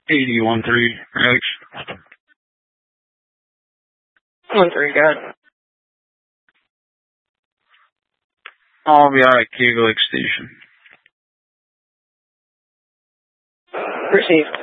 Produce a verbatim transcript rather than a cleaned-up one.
eighty-one three, Alex. one three, got it. I'll be out at Cable Lake Station. Received.